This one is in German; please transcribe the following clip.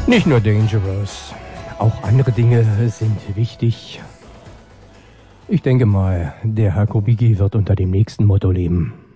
Nicht nur Dangerous, auch andere Dinge sind wichtig. Ich denke mal, der Herr Kubicki wird unter dem nächsten Motto leben.